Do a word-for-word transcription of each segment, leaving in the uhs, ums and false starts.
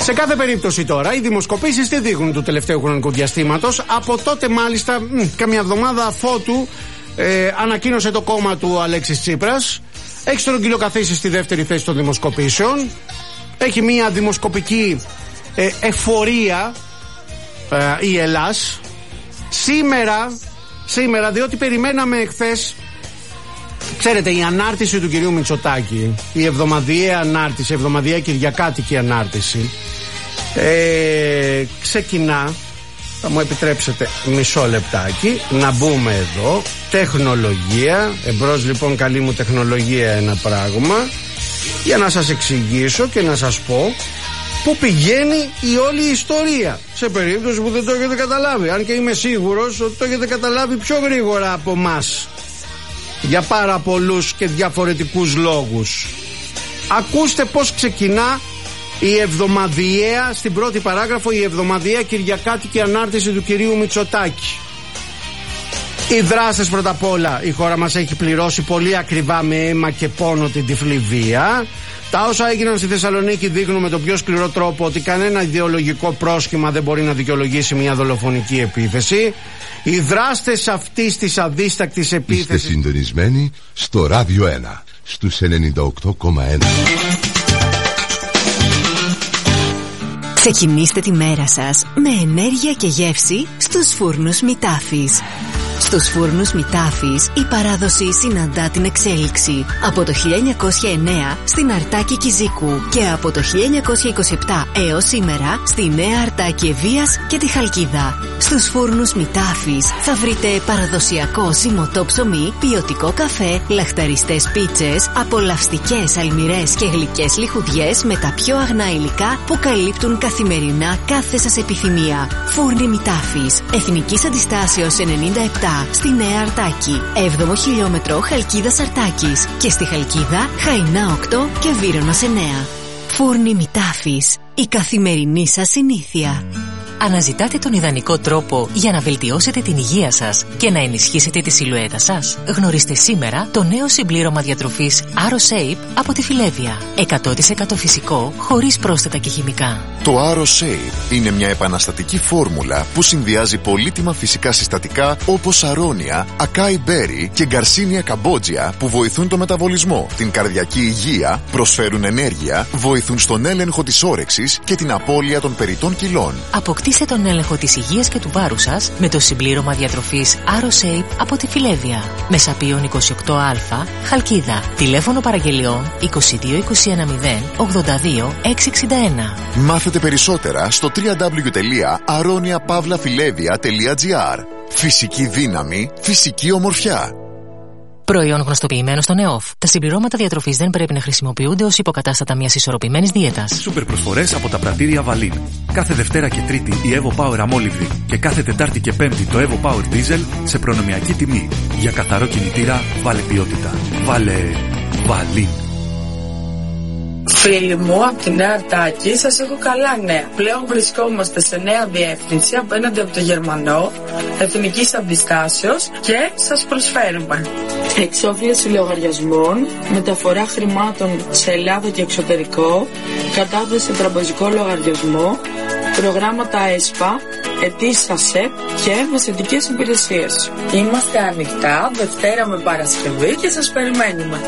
Σε κάθε περίπτωση τώρα, οι δημοσκοπήσεις τι δείχνουν του τελευταίου χρονικού διαστήματος. Από τότε μάλιστα, μ, καμιά εβδομάδα αφότου ε, ανακοίνωσε το κόμμα του Αλέξης Τσίπρας, έχει στρογγυλοκαθίσει στη δεύτερη θέση των δημοσκοπήσεων. Έχει μια δημοσκοπική ε, εφορία ε, η Ελλάς. Σήμερα, σήμερα, διότι περιμέναμε εχθές, ξέρετε, η ανάρτηση του κυρίου Μητσοτάκη, η εβδομαδιαία ανάρτηση, η εβδομαδιαία κυριακάτικη ανάρτηση, ε, ξεκινά, θα μου επιτρέψετε μισό λεπτάκι, να μπούμε εδώ, τεχνολογία, εμπρός λοιπόν καλή μου τεχνολογία ένα πράγμα, για να σας εξηγήσω και να σας πω πού πηγαίνει η όλη η ιστορία, σε περίπτωση που δεν το έχετε καταλάβει, αν και είμαι σίγουρος ότι το έχετε καταλάβει πιο γρήγορα από μας, για πάρα πολλούς και διαφορετικούς λόγους. Ακούστε πως ξεκινά η εβδομαδιαία, στην πρώτη παράγραφο, η εβδομαδιαία κυριακάτικη ανάρτηση του κυρίου Μητσοτάκη. Οι δράστες, πρώτα απ' όλα, η χώρα μας έχει πληρώσει πολύ ακριβά με αίμα και πόνο την τυφλή βία. Τα όσα έγιναν στη Θεσσαλονίκη δείχνουν με τον πιο σκληρό τρόπο ότι κανένα ιδεολογικό πρόσχημα δεν μπορεί να δικαιολογήσει μια δολοφονική επίθεση. Οι δράστες αυτής της αδίστακτης επίθεσης. Είστε συντονισμένοι στο Ράδιο ένα, στους ενενήντα οκτώ κόμμα ένα. Ξεκινήστε τη μέρα σας με ενέργεια και γεύση στους φούρνους Μητάφης. Στους φούρνους Μητάφης η παράδοση συναντά την εξέλιξη. Από το χίλια εννιακόσια εννέα στην Αρτάκη Κιζίκου και από το χίλια εννιακόσια είκοσι επτά έως σήμερα στη Νέα Αρτάκη Ευβοίας και τη Χαλκίδα. Στους φούρνους Μητάφης θα βρείτε παραδοσιακό ζυμωτό ψωμί, ποιοτικό καφέ, λαχταριστές πίτσες, απολαυστικές αλμυρές και γλυκές λιχουδιές με τα πιο αγνά υλικά που καλύπτουν καθημερινά κάθε σας επιθυμία. Φούρνοι Μητάφης, Εθνικής Αντιστάσεως ενενήντα επτά στη Νέα Αρτάκη, έβδομο χιλιόμετρο Χαλκίδας Αρτάκης και στη Χαλκίδα Χαϊνά οκτώ και Βύρωνας εννέα. Φούρνοι Μητάφης, η καθημερινή σας συνήθεια. Αναζητάτε τον ιδανικό τρόπο για να βελτιώσετε την υγεία σας και να ενισχύσετε τη σιλουέτα σας? Γνωρίστε σήμερα το νέο συμπλήρωμα διατροφής AroShape από τη Φιλέβια. εκατό τοις εκατό φυσικό, χωρίς πρόσθετα και χημικά. Το AroShape είναι μια επαναστατική φόρμουλα που συνδυάζει πολύτιμα φυσικά συστατικά όπως αρώνια, ακάι μπέρι και γκαρσίνια καμπότζια που βοηθούν το μεταβολισμό, την καρδιακή υγεία, προσφέρουν ενέργεια, βοηθούν στον έλεγχο της όρεξης και την απώλεια των περιττών κιλών. Αποκτήστε τον έλεγχο της υγείας και του βάρους σας με το συμπλήρωμα διατροφής AroShape από τη Φιλέβια. Μεσαπίων είκοσι οκτώ α, Χαλκίδα. Τηλέφωνο παραγγελιών είκοσι δύο είκοσι ένα μηδέν ογδόντα δύο εξακόσια εξήντα ένα. Μάθετε περισσότερα στο double-u double-u double-u τελεία aronia pavla filevia τελεία gr. Φυσική δύναμη, φυσική ομορφιά. Προϊόν γνωστοποιημένο στον ΕΟΦ. Τα συμπληρώματα διατροφής δεν πρέπει να χρησιμοποιούνται ως υποκατάστατα μιας ισορροπημένης δίαιτας. Σούπερ προσφορές από τα πρατήρια Βαλίν. Κάθε Δευτέρα και Τρίτη η Evo Power αμόλυβδη και κάθε Τετάρτη και Πέμπτη το Evo Power Diesel σε προνομιακή τιμή. Για καθαρό κινητήρα, βάλε ποιότητα. Βάλε Βαλίν. Φίλοι μου από τη Νέα Αρτάκη, σας έχω καλά νέα. Πλέον βρισκόμαστε σε νέα διεύθυνση απέναντι από το Γερμανό, Εθνικής Αντιστάσεως και σας προσφέρουμε εξόφληση λογαριασμών, μεταφορά χρημάτων σε Ελλάδα και εξωτερικό, κατάθεση σε τραπεζικό λογαριασμό, προγράμματα ΕΣΠΑ, αιτήσεις ΑΣΕΠ και μεσαιτικές υπηρεσίες. Είμαστε ανοιχτά Δευτέρα με Παρασκευή και σας περιμένουμε.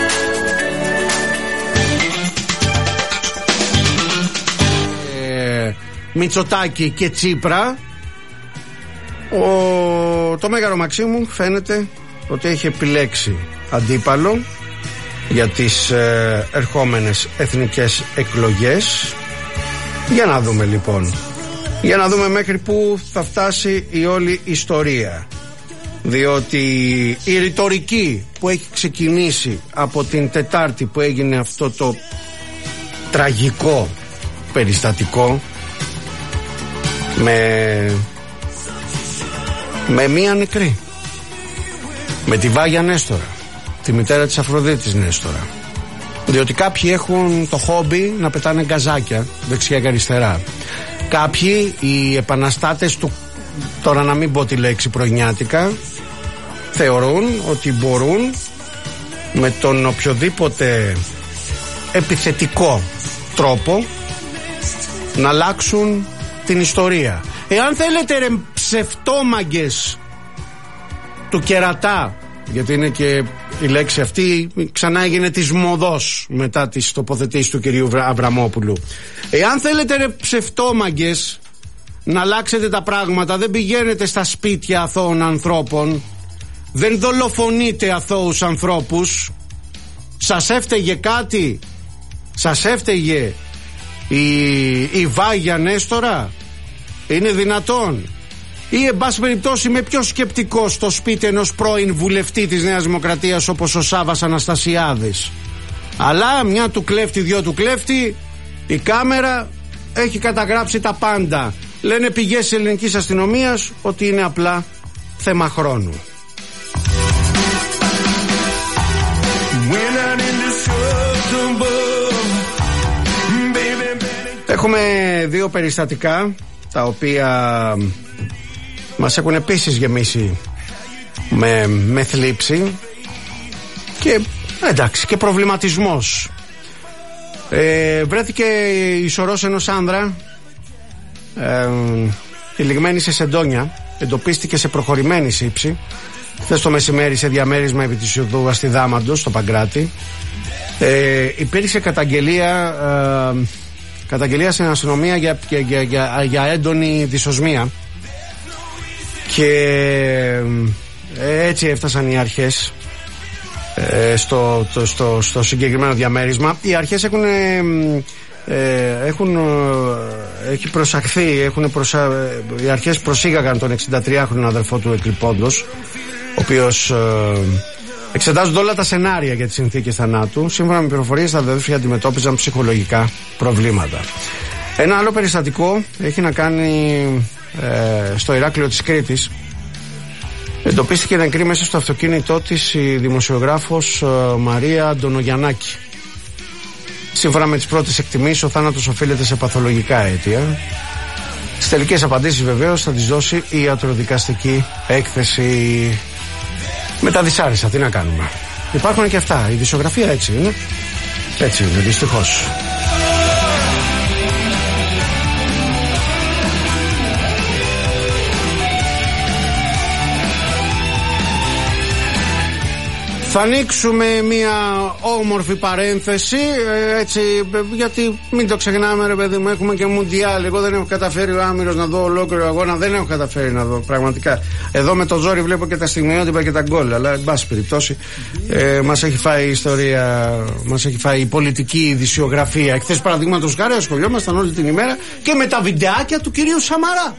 Μητσοτάκη και Τσίπρα, ο... το Μέγαρο Μαξίμου φαίνεται ότι έχει επιλέξει αντίπαλο για τις ε, ερχόμενες εθνικές εκλογές. Για να δούμε λοιπόν, για να δούμε μέχρι που θα φτάσει η όλη ιστορία, διότι η ρητορική που έχει ξεκινήσει από την Τετάρτη που έγινε αυτό το τραγικό περιστατικό με με μία νεκρή, με τη Βάγια Νέστορα, τη μητέρα της Αφροδίτης Νέστορα, διότι κάποιοι έχουν το χόμπι να πετάνε γκαζάκια δεξιά και αριστερά. Κάποιοι, οι επαναστάτες του, τώρα να μην πω τη λέξη πρωινιάτικα, θεωρούν ότι μπορούν με τον οποιοδήποτε επιθετικό τρόπο να αλλάξουν την ιστορία. Εάν θέλετε ρε ψευτόμαγκες του κερατά, γιατί είναι και η λέξη αυτή ξανά έγινε της μοδός μετά τις τοποθετήσεις του κυρίου Αβραμόπουλου. Εάν θέλετε ρε ψευτόμαγκες να αλλάξετε τα πράγματα, δεν πηγαίνετε στα σπίτια αθώων ανθρώπων, δεν δολοφονείτε αθώους ανθρώπους. Σας έφταιγε κάτι? Σας έφταιγε η, η Βάγια Νέστορα? Είναι δυνατόν? Ή εν πάση περιπτώσει είμαι πιο σκεπτικός στο σπίτι ενός πρώην βουλευτή της Νέας Δημοκρατίας όπως ο Σάββας Αναστασιάδης. Αλλά μια του κλέφτη, δυο του κλέφτη, η κάμερα έχει καταγράψει τα πάντα. Λένε πηγές της ελληνικής αστυνομίας ότι είναι απλά θέμα χρόνου. Έχουμε δύο περιστατικά τα οποία μας έχουν επίσης γεμίσει με, με θλίψη και εντάξει και προβληματισμός. Ε, βρέθηκε η σωρός ενός άνδρα ε, τυλιγμένη σε σεντόνια, εντοπίστηκε σε προχωρημένη σύψη χθες το μεσημέρι σε διαμέρισμα επί της οδού Αστιδάμαντος στο Παγκράτη. Ε, υπήρξε καταγγελία ε, καταγγελία στην αστυνομία για, για, για, για, για έντονη δυσοσμία και ε, έτσι έφτασαν οι αρχές ε, στο, το, στο, στο συγκεκριμένο διαμέρισμα. Οι αρχές έχουν, ε, ε, έχουν ε, έχει προσαχθεί έχουν προσα, οι αρχές προσήγαγαν τον εξηντατριάχρονο αδερφό του εκλειπώντος, ο οποίος ε, εξετάζονται όλα τα σενάρια για τις συνθήκες θανάτου. Σύμφωνα με πληροφορίες, τα αδέρφια αντιμετώπιζαν ψυχολογικά προβλήματα. Ένα άλλο περιστατικό έχει να κάνει ε, στο Ηράκλειο της Κρήτης. Εντοπίστηκε νεκρή μέσα στο αυτοκίνητό της η δημοσιογράφος ε, Μαρία Αντωνογιαννάκη. Σύμφωνα με τις πρώτες εκτιμήσεις, ο θάνατος οφείλεται σε παθολογικά αίτια. Στις τελικές απαντήσεις βεβαίως θα τις δώσει η ιατροδικαστική έκθεση. Με τα δυσάρεστα, τι να κάνουμε. Υπάρχουν και αυτά. Η δισογραφία έτσι είναι. Έτσι είναι, δυστυχώς. Θα ανοίξουμε μια όμορφη παρένθεση, έτσι, γιατί μην το ξεχνάμε ρε παιδί μου, έχουμε και μουντιάλ. Εγώ δεν έχω καταφέρει ο Άμυρος να δω ολόκληρο αγώνα, δεν έχω καταφέρει να δω πραγματικά. Εδώ με το ζόρι βλέπω και τα στιγμιότυπα και τα γκολ, αλλά εν πάση περιπτώσει ε, μας έχει φάει η ιστορία, μας έχει φάει η πολιτική ειδησιογραφία. Εχθές παραδείγματος χάρη ασχολιόμασταν όλη την ημέρα και με τα βιντεάκια του κυρίου Σαμαρά,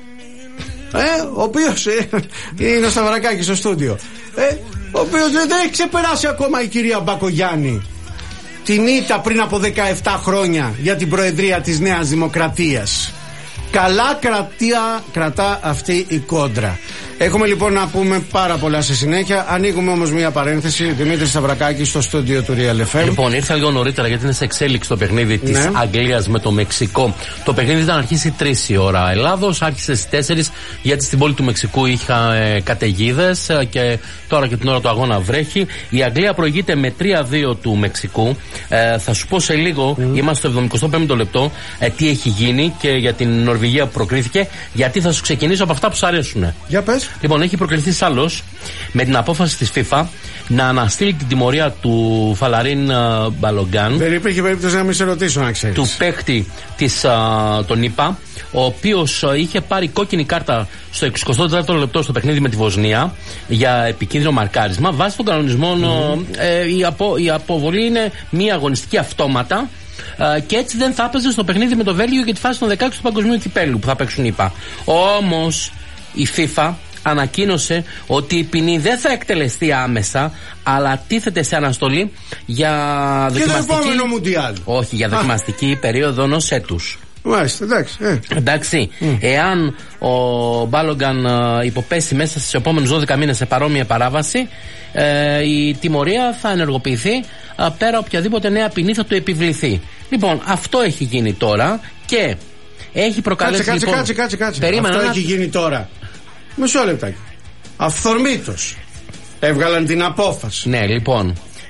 ε, ο οποίος ε, είναι ο Σταυρακάκης στο στούντιο, ε, ο οποίος δεν έχει ξεπεράσει ακόμα η κυρία Μπακογιάννη την ήττα πριν από δεκαεπτά χρόνια για την προεδρία της Νέας Δημοκρατίας. Καλά κρατά, κρατά αυτή η κόντρα. Έχουμε λοιπόν να πούμε πάρα πολλά στη συνέχεια. Ανοίγουμε όμως μια παρένθεση. Δημήτρης Σταυρακάκης στο στούντιο του Real εφ εμ. Λοιπόν, ήρθα λίγο νωρίτερα γιατί είναι σε εξέλιξη το παιχνίδι της ναι. Αγγλίας με το Μεξικό. Το παιχνίδι ήταν αρχίσει τρεις η ώρα Ελλάδος, άρχισε στις τέσσερις γιατί στην πόλη του Μεξικού είχα ε, καταιγίδες ε, και τώρα και την ώρα του αγώνα βρέχει. Η Αγγλία προηγείται με τρία δύο του Μεξικού. Ε, θα σου πω σε λίγο, mm. είμαστε στο εβδομηκοστό πέμπτο λεπτό, ε, τι έχει γίνει και για την Νορβηγία που προκρίθηκε, γιατί θα σου ξεκινήσω από αυτά που σου αρέσουν. Για πες. Λοιπόν, έχει προκριθεί άλλος με την απόφαση της FIFA να αναστείλει την τιμωρία του Φαλαρίν uh, Μπαλογκάν. Δεν υπήρχε περίπτωση να μην σε ρωτήσω, να ξέρεις. Του παίχτη της, uh, τον ΙΠΑ, ο οποίος uh, είχε πάρει κόκκινη κάρτα στο εικοστό τέταρτο λεπτό στο παιχνίδι με τη Βοσνία για επικίνδυνο μαρκάρισμα. Βάσει των κανονισμών, mm. uh, ε, η, απο, η αποβολή είναι μία αγωνιστική αυτόματα. Uh, και έτσι δεν θα έπαιζε στο παιχνίδι με το Βέλγιο για τη φάση των δεκαέξι του Παγκοσμίου Κυπέλλου που θα παίξουν ΙΠΑ. Όμως η FIFA ανακοίνωσε ότι η ποινή δεν θα εκτελεστεί άμεσα, αλλά τίθεται σε αναστολή για δοκιμαστική. Και το μουντιάλ. Όχι, για δοκιμαστική περίοδο ενός έτους. Μάλιστα, εντάξει. Ε. Εντάξει, mm. εάν ο Μπάλογκαν uh, υποπέσει μέσα στις επόμενους δώδεκα μήνες σε παρόμοια παράβαση, uh, η τιμωρία θα ενεργοποιηθεί uh, πέρα οποιαδήποτε νέα ποινή θα του επιβληθεί. Λοιπόν, αυτό έχει γίνει τώρα και έχει προκαλέσει. Κάτσε, λοιπόν, κάτσε, κάτσε, κάτσε. Περίμενα, αυτό να... έχει γίνει τώρα. Μισό λεπτάκι. Αυθορμήτως έβγαλαν την απόφαση. Ναι, λοιπόν.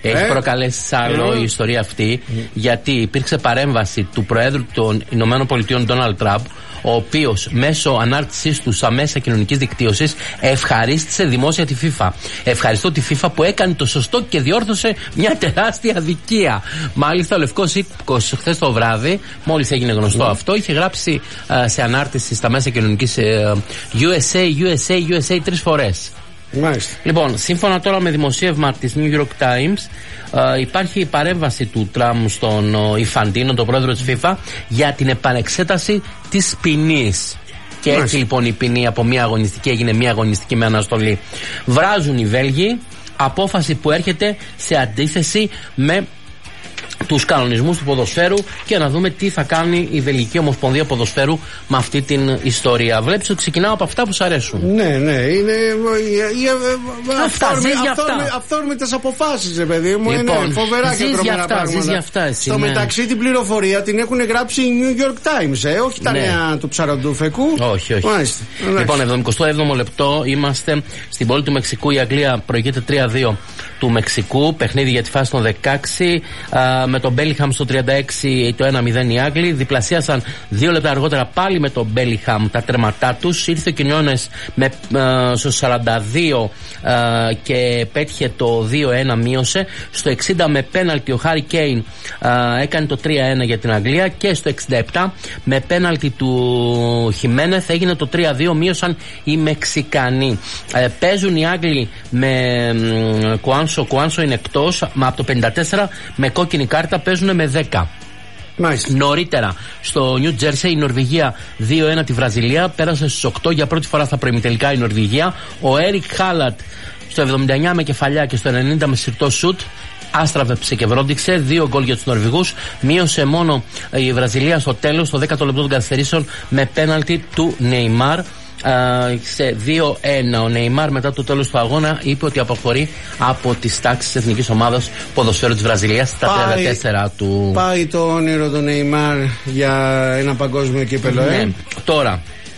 Έχει ε? προκαλέσει άλλο ε? η ιστορία αυτή, mm. γιατί υπήρξε παρέμβαση του Προέδρου των Ηνωμένων Πολιτειών, Ντόναλντ Τραμπ, ο οποίος μέσω ανάρτησής του στα μέσα κοινωνικής δικτύωσης ευχαρίστησε δημόσια τη FIFA. Ευχαριστώ τη FIFA που έκανε το σωστό και διόρθωσε μια τεράστια αδικία. Μάλιστα, ο Λευκός Οίκος χθες το βράδυ, μόλις έγινε γνωστό mm. αυτό, είχε γράψει uh, σε ανάρτηση στα μέσα κοινωνικής uh, γιου ες έι, γιου ες έι, γιου ες έι τρεις φορές. Μάλιστα. Λοιπόν, σύμφωνα τώρα με δημοσίευμα της New York Times, uh, υπάρχει η παρέμβαση του Τραμπ στον Ιφαντίνο, uh, τον πρόεδρο της FIFA, για την επανεξέταση της ποινής. Και έτσι Μάλιστα. λοιπόν η ποινή από μία αγωνιστική έγινε μία αγωνιστική με αναστολή. Βράζουν οι Βέλγοι, απόφαση που έρχεται σε αντίθεση με τους κανονισμούς του ποδοσφαίρου, και να δούμε τι θα κάνει η Βελγική Ομοσπονδία Ποδοσφαίρου με αυτή την ιστορία. Βλέπεις ότι ξεκινάω από αυτά που σου αρέσουν. Ναι, ναι, είναι. Αυθόρμητες αποφάσεις, ρε παιδί μου. Λοιπόν, είναι φοβερά και τρομερά πράγματα. Αυτά, εσύ, Στο ναι. μεταξύ την πληροφορία την έχουν γράψει οι New York Times, ε, όχι τα ναι. νέα του ψαροντούφεκου. Όχι, όχι. Μάλιστα. Λοιπόν, εβδομηκοστό έβδομο λεπτό είμαστε στην πόλη του Μεξικού. Η Αγγλία προηγείται τρία δύο του Μεξικού. Παιχνίδι για τη φάση των δεκαέξι. Α, με τον Μπέλιχαμ στο τριάντα έξι το ένα μηδέν οι Άγγλοι. Διπλασίασαν δύο λεπτά αργότερα πάλι με τον Μπέλιχαμ τα τέρματά τους. Ήρθε ο Κινιόνες στο σαράντα δύο α, και πέτυχε το δύο ένα, μείωσε. Στο εξήντα με πέναλτι ο Χάρι Κέιν έκανε το τρία ένα για την Αγγλία, και στο εξήντα επτά με πέναλτι του Χιμένεθ έγινε το τρία δύο, μείωσαν οι Μεξικανοί. Ε, παίζουν οι Άγγλοι με Κουάνσο. Κουάνσο είναι εκτός, μα από το πενήντα τέσσερα με κόκκινη κάρτα παίζουν με δέκα. Μάλιστα. Νωρίτερα στο Νιου Τζέρσεϊ η Νορβηγία δύο ένα τη Βραζιλία, πέρασε στους οκτώ για πρώτη φορά στα προημιτελικά η Νορβηγία. Ο Έρικ Χάλατ στο εβδομήντα εννιά με κεφαλιά και στο ενενήντα με συρτό σουτ άστραβεψε και βρόντιξε. Δύο γκολ για τους Νορβηγούς. Μείωσε μόνο η Βραζιλία στο τέλος, στο δέκατο λεπτό των καθυστερήσεων, με πέναλτι του Νεϊμάρ. Uh, σε δύο ένα. Ο Νεϊμάρ μετά το τέλος του αγώνα είπε ότι αποχωρεί από τις τάξεις της εθνικής ομάδας ποδοσφαίρου της Βραζιλίας στα τριάντα τέσσερα του. Πάει το όνειρο του Νεϊμάρ για ένα παγκόσμιο κύπελο, ε. Ναι. Τώρα,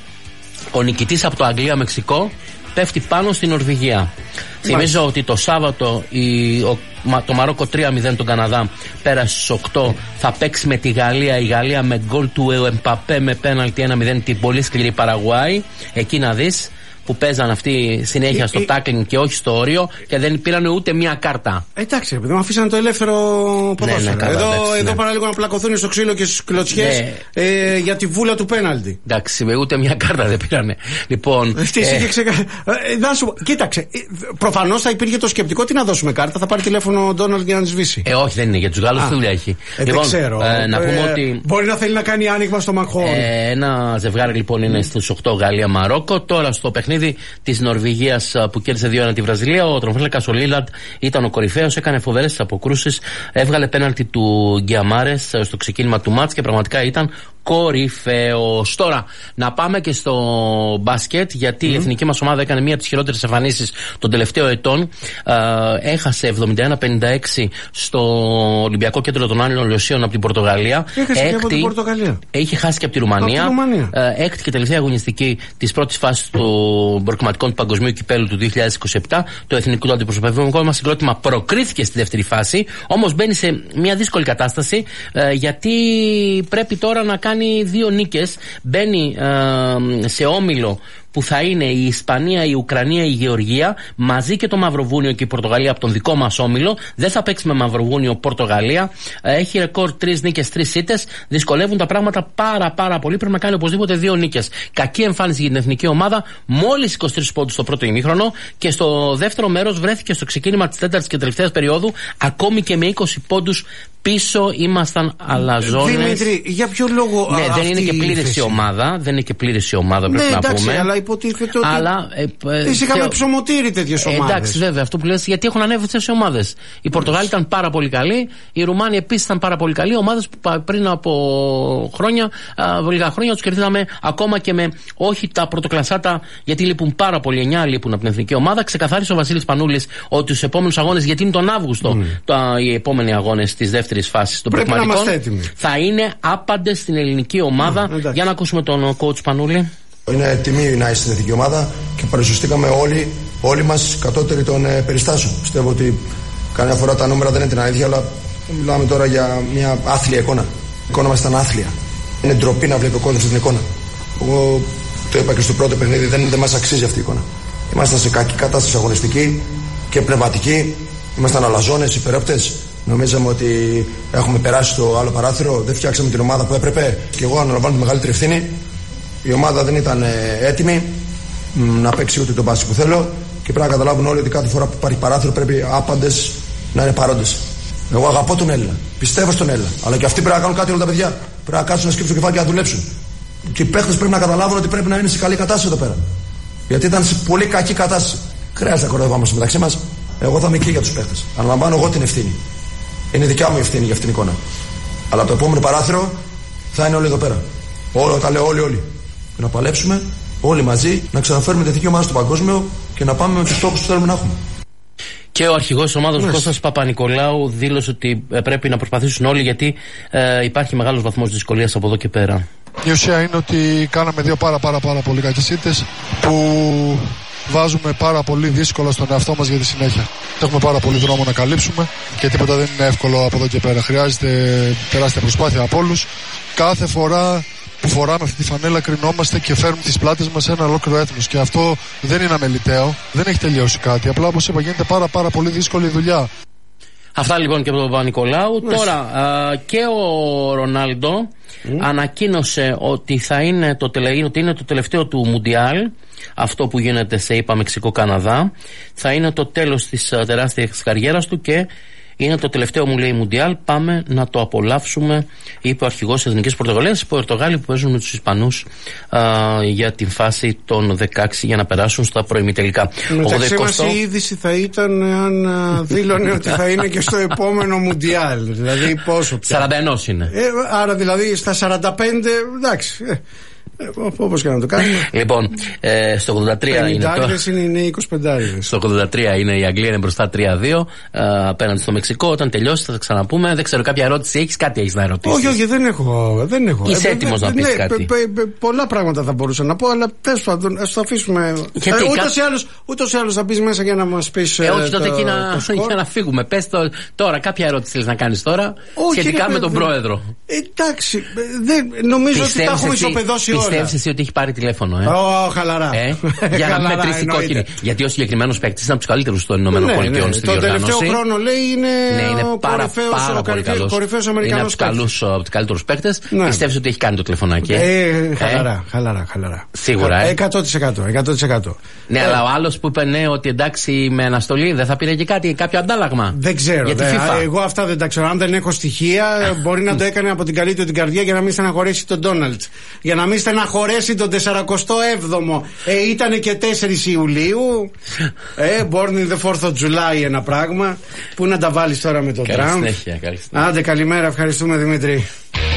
ο νικητής από το Αγγλία-Μεξικό πέφτει πάνω στην Νορβηγία. Θυμίζω ότι το Σάββατο η, ο, το Μαρόκο τρία μηδέν τον Καναδά πέρασε στους οκτώ. Θα παίξει με τη Γαλλία. Η Γαλλία με γκολ του Εμπαπέ με πέναλτι ένα μηδέν την πολύ σκληρή Παραγουάη. Εκεί να δεις που παίζαν αυτοί συνέχεια στο τάκλινγκ και όχι στο όριο, και δεν πήραν ούτε μία κάρτα. Εντάξει, επειδή μου αφήσαν το ελεύθερο ποδόσφαιρο. Ναι, ναι, καλά, εδώ εντάξει, εδώ ναι. παρά λίγο να πλακωθούν στο ξύλο και στις κλωτσιές, ναι. ε, για τη βούλα του πέναλτι. Εντάξει, ούτε μία κάρτα δεν πήρανε. Λοιπόν. Ε, ξεκα... ε, σου... Κοίταξε, προφανώς θα υπήρχε το σκεπτικό τι να δώσουμε κάρτα, θα πάρει τηλέφωνο ο Ντόναλντ για να τη σβήσει. Ε, όχι, δεν είναι, για τους Γάλλους τι δουλειά έχει. Ε, λοιπόν, δεν ξέρω. Ε, να πούμε ε, ότι... Μπορεί να θέλει να κάνει άνοιγμα στο Μακχόν. Ε, ένα ζευγάρι λοιπόν είναι στους οκτώ Γαλλία-Μαρόκο. Τώρα στο παιχνίδι της Νορβηγίας που κέρδισε δύο ένα τη Βραζιλία, ο Τρομφέλεκας ο Λίλαντ ήταν ο κορυφαίος, έκανε φοβερές αποκρούσεις, έβγαλε πέναλτι του Γκιαμάρες στο ξεκίνημα του μάτς και πραγματικά ήταν κορυφαίος. Τώρα, να πάμε και στο μπάσκετ, γιατί mm. η εθνική μας ομάδα έκανε μία από τις χειρότερες εμφανίσεις των τελευταίων ετών. Ε, έχασε εβδομήντα ένα πενήντα έξι στο Ολυμπιακό Κέντρο των Άγγλων Λιωσίων από την Πορτογαλία. Έχασε Έκτη, και από την Πορτογαλία. Είχε χάσει και από τη Ρουμανία. Από τη Ρουμανία. Ε, έκτη και τελευταία αγωνιστική της πρώτης φάσης των προκριματικών του Παγκοσμίου Κυπέλου του δύο χιλιάδες είκοσι επτά. Το εθνικό του αντιπροσωπευτικό μας συγκρότημα προκρίθηκε στη δεύτερη φάση. Όμως μπαίνει σε μια δύσκολη κατάσταση, ε, γιατί πρέπει τώρα να κάνει δύο νίκες. Μπαίνει ε, σε όμιλο που θα είναι η Ισπανία, η Ουκρανία, η Γεωργία, μαζί και το Μαυροβούνιο και η Πορτογαλία από τον δικό μας όμιλο. Δεν θα παίξει με Μαυροβούνιο Πορτογαλία. Έχει ρεκόρ τρεις νίκες, τρεις ήττες. Δυσκολεύουν τα πράγματα πάρα πάρα πολύ. Πρέπει να κάνει οπωσδήποτε δύο νίκες. Κακή εμφάνιση για την εθνική ομάδα. Μόλις είκοσι τρεις πόντους στο πρώτο ημίχρονο, και στο δεύτερο μέρος βρέθηκε στο ξεκίνημα της τέταρτης και τελευταίας περίοδου ακόμη και με είκοσι πόντους πίσω. Ήμασταν αλαζόνες. Δημήτρη, για ποιο λόγο. Ναι, δεν είναι και πλήρης η ομάδα. Δεν είναι και πλήρης η ομάδα, πρέπει ναι, να εντάξει, πούμε. Αλλά υποτίθεται ότι. Αλλά. Εσείς είχαμε θεω... ψωμοτήρι τέτοιες ομάδες. Εντάξει, βέβαια, αυτό που λες, γιατί έχουν ανέβει αυτές οι ομάδες. Οι Πορτογάλοι ήταν πάρα πολύ καλοί. Οι Ρουμάνοι επίσης ήταν πάρα πολύ καλοί. Ομάδες που πριν από χρόνια, λίγα χρόνια τους κερδίσαμε ακόμα και με όχι τα πρωτοκλασσάτα, γιατί λείπουν πάρα πολλοί. εννιά λείπουν από την εθνική ομάδα. Ξεκαθάρισε ο Βασίλης Πανούλης ότι στους επόμενους αγώνες, γιατί είναι τον Αύγουστο mm. τα, οι επόμενοι αγώνες της δεύτερης φάσης των προκριματικών, θα είναι άπαντες στην ελληνική ομάδα. Mm, για να ακούσουμε τον coach Πανούλη. Είναι τιμή να είσαι στην εθνική ομάδα και παρουσιαστήκαμε όλοι, όλοι μας κατώτεροι των ε, περιστάσεων. Πιστεύω ότι Καμιά φορά τα νούμερα δεν είναι την αλήθεια, αλλά μιλάμε τώρα για μια άθλια εικόνα. Η εικόνα μας ήταν άθλια. Είναι ντροπή να βλέπει ο κόσμος την εικόνα. Εγώ το είπα και στο πρώτο παιχνίδι, δεν, δεν μας αξίζει αυτή η εικόνα. Ήμασταν σε κακή κατάσταση αγωνιστική και πνευματική. Ήμασταν αλαζόνες, υπερόπτες. Νομίζαμε ότι έχουμε περάσει το άλλο παράθυρο. Δεν φτιάξαμε την ομάδα που έπρεπε. Και εγώ αναλαμβάνω τη μεγαλύτερη ευθύνη. Η ομάδα δεν ήταν έτοιμη να παίξει ούτε τον μπάσκετ που θέλω. Και πρέπει να καταλάβουν όλοι ότι κάθε φορά που υπάρχει παράθυρο πρέπει άπαντες να είναι παρόντες. Εγώ αγαπώ τον Έλληνα. Πιστεύω στον Έλληνα. Αλλά και αυτοί πρέπει να κάνουν κάτι όλα τα παιδιά. Πρέπει να κάτσουν να σκύψουν το κεφάλι και να δουλέψουν. Και οι παίχτες πρέπει να καταλάβουν ότι πρέπει να είναι σε καλή κατάσταση εδώ πέρα. Γιατί ήταν σε πολύ κακή κατάσταση. Χρειάζεται να κοροϊδευόμαστε μεταξύ μας. Εγώ θα είμαι εκεί για τους παίχτες. Αναλαμβάνω εγώ την ευθύνη. Είναι δικιά μου ευθύνη για αυτήν την εικόνα. Αλλά το επόμενο παράθυρο θα είναι όλοι εδώ πέρα. Όλα τα λέω όλοι, όλοι. Και να παλέψουμε όλοι μαζί να ξαναφέρουμε την εθνική ομάδα στο παγκόσμιο και να πάμε με τους στόχους που θέλουμε να έχουμε. Και ο αρχηγός της ομάδας yes. Κώστας Παπα-Νικολάου δήλωσε ότι πρέπει να προσπαθήσουν όλοι, γιατί ε, υπάρχει μεγάλος βαθμός δυσκολίας από εδώ και πέρα. Η ουσία είναι ότι κάναμε δύο πάρα πάρα πάρα πολύ κακές ήττες που βάζουμε πάρα πολύ δύσκολα στον εαυτό μας για τη συνέχεια. Έχουμε πάρα πολύ δρόμο να καλύψουμε και τίποτα δεν είναι εύκολο από εδώ και πέρα. Χρειάζεται τεράστια προσπάθεια από όλους. Κάθε φορά που φοράμε αυτή τη φανέλα κρινόμαστε και φέρνουμε τις πλάτες μας σε ένα ολόκληρο έθνος. Και αυτό δεν είναι αμεληταίο, δεν έχει τελειώσει κάτι. Απλά, όπως είπα, γίνεται πάρα πάρα πολύ δύσκολη δουλειά. Αυτά λοιπόν και από τον Παπα-Νικολάου. Τώρα α, και ο Ρονάλντο mm. ανακοίνωσε ότι θα είναι το, τελε, ότι είναι το τελευταίο του Μουντιάλ. Αυτό που γίνεται σε ΗΠΑ, Μεξικό, Καναδά. Θα είναι το τέλος της α, τεράστιας καριέρας του και είναι το τελευταίο, μου λέει, Μουντιάλ. Πάμε να το απολαύσουμε, είπε ο αρχηγός της Εθνικής Πορτογαλίας. Οι Πορτογάλοι που παίζουν με τους Ισπανούς α, για την φάση των δεκαέξι για να περάσουν στα προημιτελικά. Μεταξύ μας η είδηση θα ήταν αν α, δήλωνε ότι θα είναι και στο επόμενο Μουντιάλ. Δηλαδή πόσο πια. σαράντα ένα είναι. Ε, άρα δηλαδή στα σαράντα πέντε, εντάξει. Ε. Όπως και να το κάνουμε. Λοιπόν, ε, στο ογδόντα τρία είναι το... είναι οι νέοι είκοσι πέντε. Στο ογδόντα τρία είναι η Αγγλία, είναι μπροστά τρία δύο ε, απέναντι στο Μεξικό. Όταν τελειώσει θα τα ξαναπούμε. Δεν ξέρω, κάποια ερώτηση έχεις, κάτι έχεις να ερωτήσεις? Όχι, όχι, δεν έχω. Δεν έχω. Είσαι ε, έτοιμος ε, να πεις ναι, κάτι? Πε, πε, πε, πολλά πράγματα θα μπορούσα να πω, αλλά τέλος πάντων ας το αφήσουμε. Γιατί, ε, ούτως, κά... ή άλλως, ούτως ή άλλως θα μπεις μέσα για να μας πεις. Ε, όχι, το, τότε εκεί να, για να φύγουμε. Πες το, τώρα, κάποια ερώτηση θέλεις να κάνεις τώρα? Όχι, σχετικά με τον πρόεδρο? Εντάξει, νομίζω ότι τα έχουμε ισοπεδώσει όλα. Πιστεύεις εσύ ότι έχει πάρει τηλέφωνο, ε? Oh, χαλαρά. Ε, για να μετρήσει κόκκινη. Γιατί ο συγκεκριμένος παίκτης είναι από τους καλύτερους των Ηνωμένων Πολιτειών στη διοργάνωση. Το τελευταίο χρόνο λέει είναι, ναι, είναι ο πάρα, πάρα πολύ καλός. Κορυφαίος Αμερικανός παίκτης. Είναι από τους καλύτερους παίκτες. Ναι. Πιστεύεις ότι έχει κάνει το τηλεφωνάκι? Ε, χαλαρά, ε? χαλαρά, χαλαρά. Σίγουρα, ε? εκατό τοις εκατό. εκατό τοις εκατό. Ναι, ε. αλλά ο άλλος που είπε ναι, ότι εντάξει με αναστολή δεν θα πήρε και κάτι, κάποιο αντάλλαγμα? Δεν ξέρω. Δε, εγώ αυτά δεν τα ξέρω. Αν δεν έχω στοιχεία, μπορεί να το έκανε από την καλή του την καρδιά για να μην στεναχωρέσει τον Ντόναλτ. Για να μην στεναχωρέσει τον σαρανταεπτό έβδομο. Ε, ήτανε και τέσσερις Ιουλίου. Ε, born in the fourth of July ένα πράγμα. Πού να τα βάλεις τώρα με τον Τραμπ? Άντε, καλημέρα, ευχαριστούμε Δημήτρη.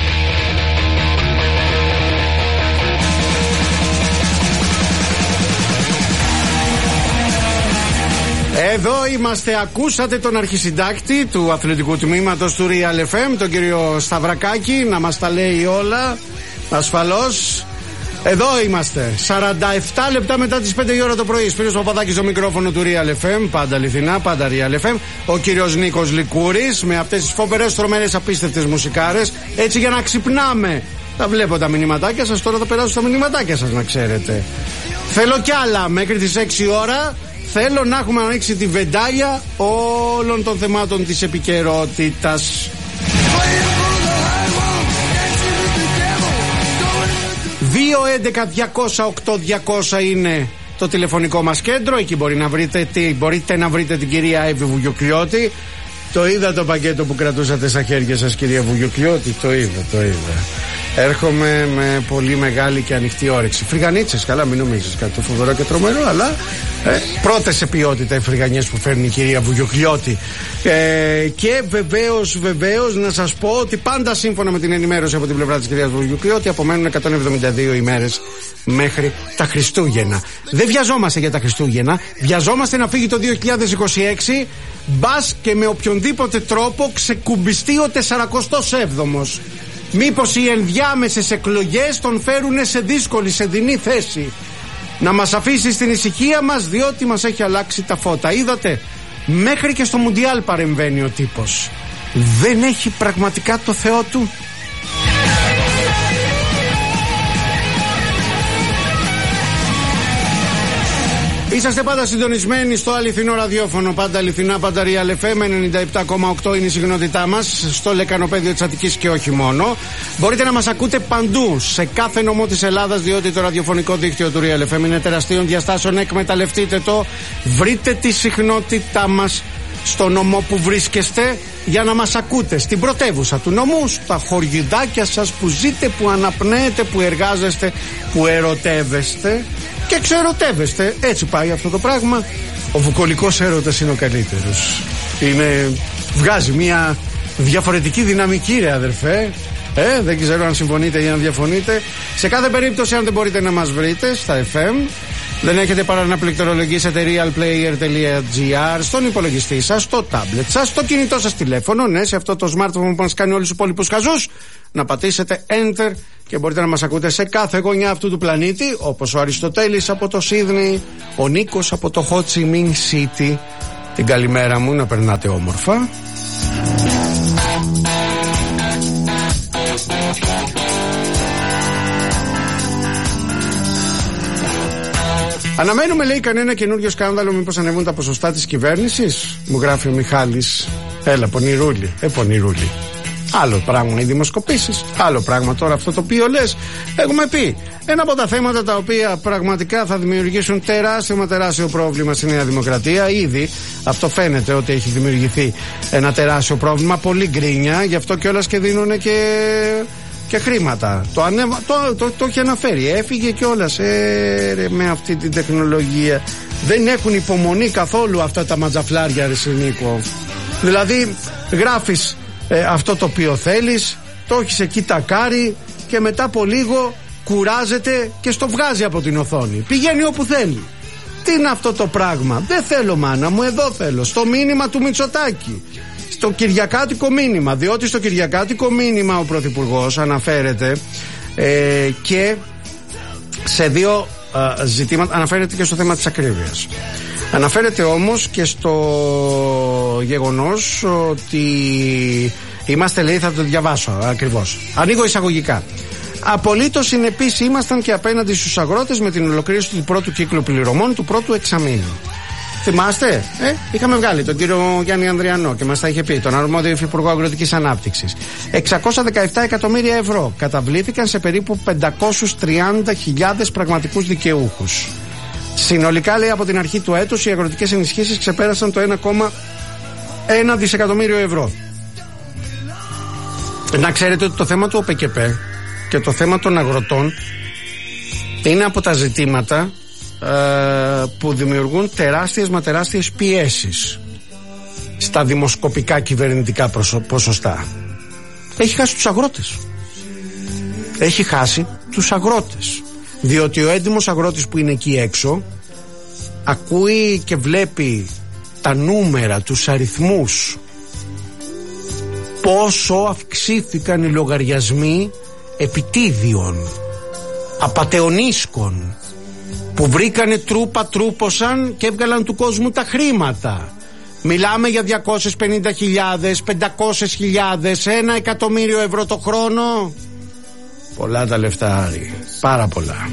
Εδώ είμαστε, ακούσατε τον αρχισυντάκτη του αθλητικού τμήματος του Real εφ εμ, τον κύριο Σταυρακάκη, να μας τα λέει όλα, ασφαλώς. Εδώ είμαστε, σαράντα επτά λεπτά μετά τις πέντε η ώρα το πρωί. Σπύρος Παπαδάκης στο μικρόφωνο του Real εφ εμ, πάντα αληθινά, πάντα Real εφ εμ. Ο κύριος Νίκος Λικούρης με αυτές τις φοβερές, τρομερές, απίστευτες μουσικάρες, έτσι για να ξυπνάμε. Τα βλέπω τα μηνυματάκια σας, τώρα θα περάσω στα μηνυματάκια σας, να ξέρετε. Θέλω κι άλλα μέχρι τις έξι ώρα. Θέλω να έχουμε ανοίξει τη βεντάλια όλων των θεμάτων της επικαιρότητας. δύο έντεκα διακόσια οκτώ διακόσια είναι το τηλεφωνικό μας κέντρο. Εκεί μπορεί να βρείτε, τι, μπορείτε να βρείτε την κυρία Εύη Βουγιουκλιώτη. Το είδα το πακέτο που κρατούσατε στα χέρια σας, κυρία Βουγιουκλιώτη. Το είδα, το είδα. Έρχομαι με πολύ μεγάλη και ανοιχτή όρεξη. Φρυγανίτσες, καλά, μην νομίζεις κάτι το φοβερό και τρομερό, αλλά ε, πρώτες σε ποιότητα οι φρυγανιές που φέρνει η κυρία Βουγιουκλιώτη. Ε, και βεβαίως, βεβαίως να σας πω ότι πάντα σύμφωνα με την ενημέρωση από την πλευρά της κυρίας Βουγιουκλιώτη απομένουν εκατόν εβδομήντα δύο ημέρες μέχρι τα Χριστούγεννα. Δεν βιαζόμαστε για τα Χριστούγεννα, βιαζόμαστε να φύγει το δύο χιλιάδες είκοσι έξι, μπας και με οποιονδήποτε τρόπο ξεκουμπιστεί ο τεσσαρακοστός έβδομος. Μήπως οι ενδιάμεσες εκλογές τον φέρουνε σε δύσκολη, σε δεινή θέση. Να μας αφήσει στην ησυχία μας, διότι μας έχει αλλάξει τα φώτα. Είδατε, Μέχρι και στο Μουντιάλ παρεμβαίνει ο τύπος. Δεν έχει πραγματικά το Θεό του? Είσαστε πάντα συντονισμένοι στο αληθινό ραδιόφωνο. Πάντα αληθινά, πάντα Real εφ εμ. ενενήντα επτά κόμμα οκτώ είναι η συχνότητά μας, στο λεκανοπέδιο της Αττικής και όχι μόνο. Μπορείτε να μας ακούτε παντού, σε κάθε νομό της Ελλάδας, διότι το ραδιοφωνικό δίκτυο του Real εφ εμ είναι τεραστίων διαστάσεων. Εκμεταλλευτείτε το. Βρείτε τη συχνότητά μας στο νομό που βρίσκεστε για να μας ακούτε στην πρωτεύουσα του νομού, στα χωριουδάκια σας που ζείτε, που αναπνέετε, που εργάζεστε, που ερωτεύεστε και ξερωτεύεστε. Έτσι πάει αυτό το πράγμα. Ο βουκολικός έρωτας είναι ο καλύτερος. Είναι, βγάζει μια διαφορετική δυναμική, ρε αδερφέ. Ε, δεν ξέρω αν συμφωνείτε ή αν διαφωνείτε. Σε κάθε περίπτωση, αν δεν μπορείτε να μας βρείτε στα εφ εμ, δεν έχετε παρά να πληκτρολογήσετε realplayer.gr στον υπολογιστή σας, στο τάμπλετ σας, στο κινητό σας τηλέφωνο, ναι, σε αυτό το smartphone που μας κάνει όλους τους υπόλοιπους χαζούς, να πατήσετε enter και μπορείτε να μας ακούτε σε κάθε γωνιά αυτού του πλανήτη, όπως ο Αριστοτέλης από το Σίδνεϊ, ο Νίκος από το Ho Chi Minh City. Την καλημέρα μου, να περνάτε όμορφα. Αναμένουμε, λέει, κανένα καινούριο σκάνδαλο, μήπως ανεβούν τα ποσοστά της κυβέρνησης? Μου γράφει ο Μιχάλης. Έλα, πονηρούλη, ε πονηρούλη. Άλλο πράγμα οι δημοσκοπήσεις, άλλο πράγμα τώρα αυτό το οποίο λες. Έχουμε πει ένα από τα θέματα τα οποία πραγματικά θα δημιουργήσουν τεράστιο μα τεράστιο πρόβλημα στη Νέα Δημοκρατία. Ήδη αυτό φαίνεται ότι έχει δημιουργηθεί ένα τεράστιο πρόβλημα, πολύ γκρίνια, γι' αυτό κιόλας και δίνουν και, και χρήματα. Το, ανέβα, το, το, το, το έχει αναφέρει, έφυγε κιόλας ε, ρε, με αυτή την τεχνολογία. Δεν έχουν υπομονή καθόλου αυτά τα ματζαφλάρια, ρε Νίκο. Δηλαδή γράφεις Ε, αυτό το οποίο θέλεις, το έχεις εκεί τακάρι και μετά από λίγο κουράζεται και στο βγάζει από την οθόνη. Πηγαίνει όπου θέλει. Τι είναι αυτό το πράγμα? Δεν θέλω, μάνα μου, εδώ θέλω. Στο μήνυμα του Μητσοτάκη. Στο κυριακάτικο μήνυμα. Διότι στο κυριακάτικο μήνυμα ο Πρωθυπουργός αναφέρεται ε, και σε δύο ε, ζητήματα. Αναφέρεται και στο θέμα της ακρίβειας. Αναφέρεται όμως και στο γεγονός ότι είμαστε, λέει, θα το διαβάσω ακριβώς. Ανοίγω εισαγωγικά. Απολύτως συνεπείς ήμασταν και απέναντι στους αγρότες με την ολοκλήρωση του πρώτου κύκλου πληρωμών του πρώτου εξαμήνου. Θυμάστε, ε? Είχαμε βγάλει τον κύριο Γιάννη Ανδριανό και μας τα είχε πει, τον αρμόδιο υφυπουργό Αγροτικής Ανάπτυξης. εξακόσια δεκαεπτά εκατομμύρια ευρώ καταβλήθηκαν σε περίπου πεντακόσιες τριάντα χιλιάδες πραγματικούς δικαιούχους. Συνολικά, λέει, από την αρχή του έτους οι αγροτικές ενισχύσεις ξεπέρασαν το ένα κόμμα ένα δισεκατομμύριο ευρώ. Να ξέρετε ότι το θέμα του ΟΠΕΚΕΠ και το θέμα των αγροτών είναι από τα ζητήματα ε, που δημιουργούν τεράστιες μα τεράστιες πιέσεις στα δημοσκοπικά κυβερνητικά ποσοστά. Έχει χάσει τους αγρότες. Έχει χάσει τους αγρότες. Διότι ο έντιμος αγρότης που είναι εκεί έξω ακούει και βλέπει τα νούμερα, τους αριθμούς, πόσο αυξήθηκαν οι λογαριασμοί επιτίδιων, απατεωνίσκων, που βρήκανε τρούπα, τρούπωσαν και έβγαλαν του κόσμου τα χρήματα. Μιλάμε για διακόσιες πενήντα χιλιάδες, πεντακόσιες χιλιάδες, ένα εκατομμύριο ευρώ το χρόνο. Πολλά τα λεφτά, Άρη. Πάρα πολλά.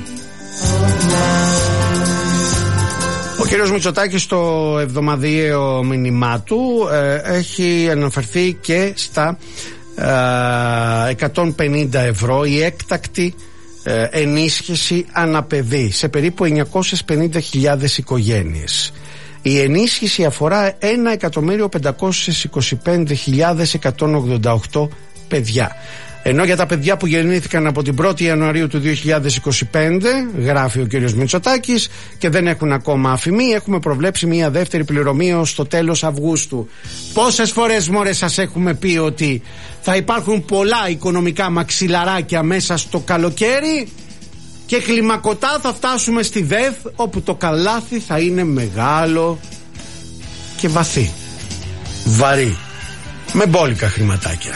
Ο κύριος Μητσοτάκης στο εβδομαδιαίο μήνυμά του ε, έχει αναφερθεί και στα ε, εκατόν πενήντα ευρώ η έκτακτη ε, ενίσχυση αναπαιδή σε περίπου εννιακόσιες πενήντα χιλιάδες οικογένειες. Η ενίσχυση αφορά ένα εκατομμύριο πεντακόσιες είκοσι πέντε χιλιάδες εκατόν ογδόντα οκτώ παιδιά. Ενώ για τα παιδιά που γεννήθηκαν από την πρώτη Ιανουαρίου του δύο χιλιάδες είκοσι πέντε, γράφει ο κύριος Μητσοτάκης, και δεν έχουν ακόμα αφημί, έχουμε προβλέψει μια δεύτερη πληρωμή ως το τέλος Αυγούστου. Πόσες φορές, μωρέ, σας έχουμε πει ότι θα υπάρχουν πολλά οικονομικά μαξιλαράκια μέσα στο καλοκαίρι και κλιμακωτά θα φτάσουμε στη ΔΕΘ, όπου το καλάθι θα είναι μεγάλο και βαθύ, βαρύ, με μπόλικα χρηματάκια.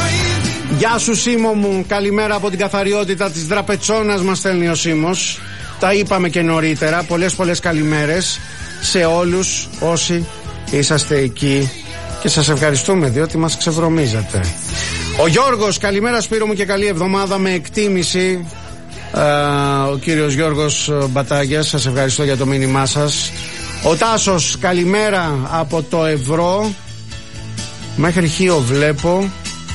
Γεια σου, Σίμω μου, καλημέρα από την καθαριότητα της Δραπετσόνας, μας στέλνει ο Σίμος. Τα είπαμε και νωρίτερα. Πολλές πολλές καλημέρες σε όλους όσοι είσαστε εκεί και σας ευχαριστούμε διότι μας ξεβρωμίζετε. Ο Γιώργος, καλημέρα Σπύρο μου και καλή εβδομάδα με εκτίμηση. Uh, ο κύριος Γιώργος Μπατάγιας, σας ευχαριστώ για το μήνυμά σας. Ο Τάσος, καλημέρα από το Ευρώ. Μέχρι Χίο βλέπω.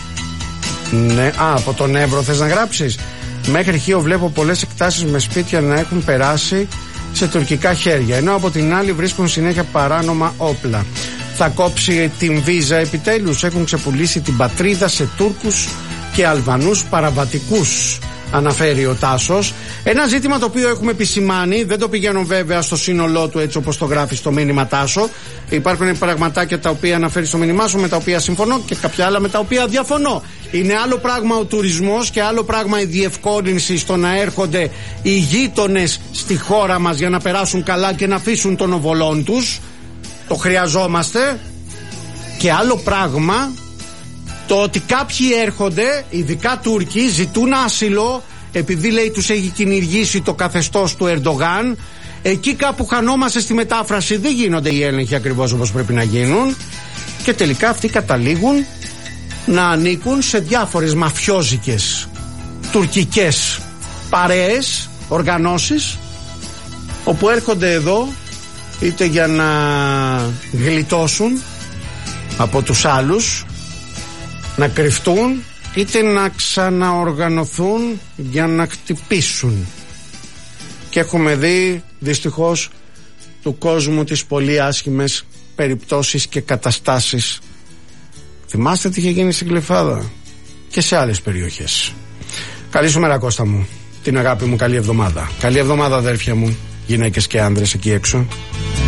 Ναι, α, από τον Εύρο θες να γράψεις. Μέχρι Χίο βλέπω πολλές εκτάσεις με σπίτια να έχουν περάσει σε τουρκικά χέρια, ενώ από την άλλη βρίσκουν συνέχεια παράνομα όπλα. Θα κόψει την βίζα επιτέλους? Έχουν ξεπουλήσει την πατρίδα σε Τούρκους και Αλβανούς παραβατικούς, αναφέρει ο Τάσος. Ένα ζήτημα το οποίο έχουμε επισημάνει, δεν το πηγαίνω βέβαια στο σύνολό του έτσι όπως το γράφει στο μήνυμα Τάσο. Υπάρχουν πραγματάκια τα οποία αναφέρει στο μήνυμά σου με τα οποία συμφωνώ και κάποια άλλα με τα οποία διαφωνώ. Είναι άλλο πράγμα ο τουρισμός και άλλο πράγμα η διευκόλυνση στο να έρχονται οι γείτονες στη χώρα μας για να περάσουν καλά και να αφήσουν τον οβολόν τους. Το χρειαζόμαστε. Και άλλο πράγμα το ότι κάποιοι έρχονται, ειδικά Τούρκοι, ζητούν άσυλο επειδή λέει τους έχει κυνηγήσει το καθεστώς του Ερντογάν. Εκεί κάπου χανόμαστε στη μετάφραση, δεν γίνονται οι έλεγχοι ακριβώς όπως πρέπει να γίνουν και τελικά αυτοί καταλήγουν να ανήκουν σε διάφορες μαφιόζικες τουρκικές παρέες, οργανώσεις, όπου έρχονται εδώ είτε για να γλιτώσουν από τους άλλους, να κρυφτούν, είτε να ξαναοργανωθούν για να χτυπήσουν. Και έχουμε δει δυστυχώς του κόσμου τις πολύ άσχημες περιπτώσεις και καταστάσεις. Θυμάστε τι είχε γίνει στην Κλεφάδα και σε άλλες περιοχές. Καλή σου μέρα Κώστα μου, την αγάπη μου, καλή εβδομάδα. Καλή εβδομάδα αδέρφια μου, γυναίκες και άνδρες εκεί έξω.